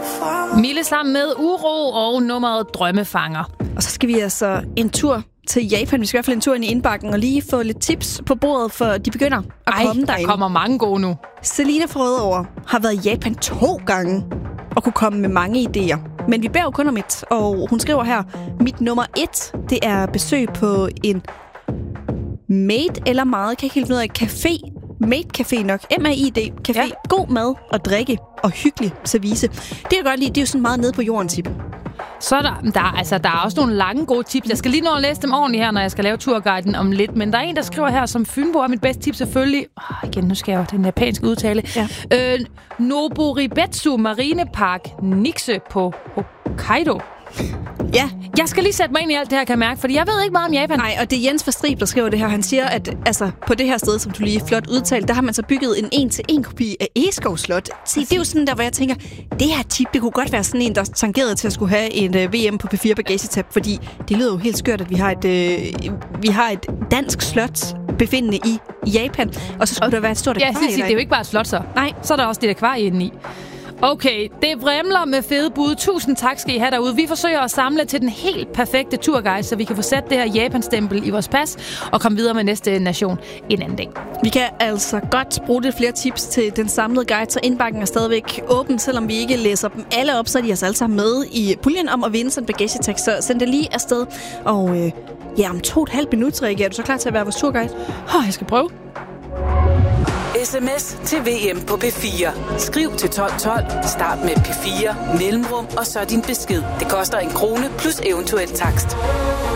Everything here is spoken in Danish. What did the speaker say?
Mille sammen med Uro og nummeret Drømmefanger. Og så skal vi altså en tur til Japan. Vi skal i hvert fald en tur ind i indbakken og lige få lidt tips på bordet, for de begynder at komme derinde. Der kommer mange gode nu. Selina fra Rødovre har været i Japan 2 gange og kunne komme med mange idéer. Men vi bærer jo kun om et, og hun skriver her, mit nummer 1, det er besøg på en made eller meget, kan jeg ikke helt finde ud af, café. Made Café nok. MAID Café. Ja. God mad og drikke og hyggelig service. Det jeg godt lide, det er jo sådan meget nede på jorden tip. Så er der er også nogle lange gode tips. Jeg skal lige nå at læse dem ordentligt her, når jeg skal lave turguiden om lidt. Men der er en, der skriver her, som Fynbo er mit bedste tip selvfølgelig. Igen, nu skal jeg jo den japanske udtale. Ja. Noboribetsu Marinepark Nixe på Hokkaido. Ja. Jeg skal lige sætte mig ind i alt det her, kan jeg mærke, fordi jeg ved ikke meget om Japan. Nej, og det er Jens fra Strib, der skriver det her. Han siger, at altså, på det her sted, som du lige flot udtalte, der har man så bygget en 1-til-1 kopi af Egeskov Slot. Se, det er jo sådan der, hvor jeg tænker, det her tip, det kunne godt være sådan en, der tangerede til at skulle have en VM på P4 bagagetab, fordi det lyder jo helt skørt, at vi har et dansk slot befindende i Japan, og så skulle der være et stort akvarie. Ja, det er jo ikke bare et slot så. Nej. Så er der også det akvarie indeni. Okay, det vrimler med fede bud. Tusind tak skal I have derude. Vi forsøger at samle til den helt perfekte turguide, så vi kan få sat det her Japan-stempel i vores pas og komme videre med næste nation en anden dag. Vi kan altså godt bruge lidt flere tips til den samlede guide, så indbakken er stadigvæk åben, selvom vi ikke læser dem alle op, så er de altså alle sammen med i puljen om at vinde sådan en bagagetekst. Så send det lige afsted. Og om 2,5 minutter, Rikke, er du så klar til at være vores turguide? Jeg skal prøve. SMS til VM på P4. Skriv til 1212, start med P4, mellemrum og så din besked. Det koster 1 krone plus eventuel takst.